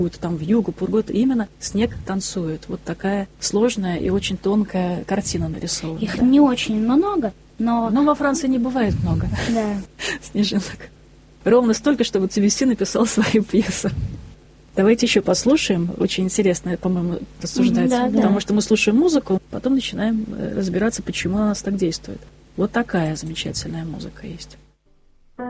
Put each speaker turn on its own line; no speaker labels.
там вьюгу, пургу, именно снег танцует. Вот такая сложная и очень тонкая картина нарисована.
Их не очень много, но
во Франции не бывает много снежинок. Ровно столько, чтобы Цюбисси написал свою пьесу. Давайте еще послушаем. Очень интересно, по-моему, рассуждать. Потому что мы слушаем музыку, потом начинаем разбираться, почему она нас так действует. Вот такая замечательная музыка есть.